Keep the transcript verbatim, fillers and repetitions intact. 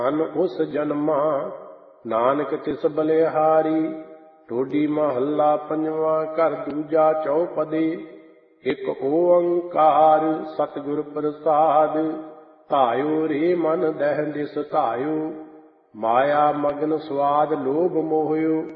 ਅਨ ਉਸ ਜਨਮਾ ਨਾਨਕ ਤਿਸ ਬਲਿਹਾਰੀ। ਟੋਡੀ ਮਹੱਲਾ ਪੰਜਵਾਂ। ਘਰ ਦੂਜਾ ਚੌਪਦੀ। ਇਕ ਓੰਕਾਰ ਸਤਿਗੁਰ ਪ੍ਰਸਾਦ। ਧਾਇਓ ਰੇ ਮਨ ਦਹਿ ਦਿਸ ਧਾਇਓ। ਮਾਇਆ ਮਗਨ ਸਵਾਦ ਲੋਭ ਮੋਹਿਓ।